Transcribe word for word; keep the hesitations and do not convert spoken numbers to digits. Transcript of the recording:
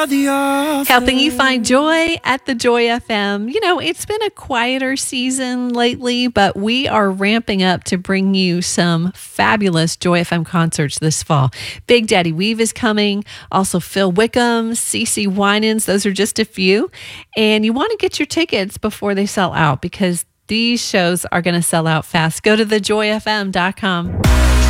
the offer. Helping you find joy at the Joy F M. You know, it's been a quieter season lately, but we are ramping up to bring you some fabulous Joy F M concerts this fall. Big Daddy Weave is coming. Also, Phil Wickham, CeCe Winans. Those are just a few. And you want to get your tickets before they sell out because these shows are going to sell out fast. Go to the joy f m dot com.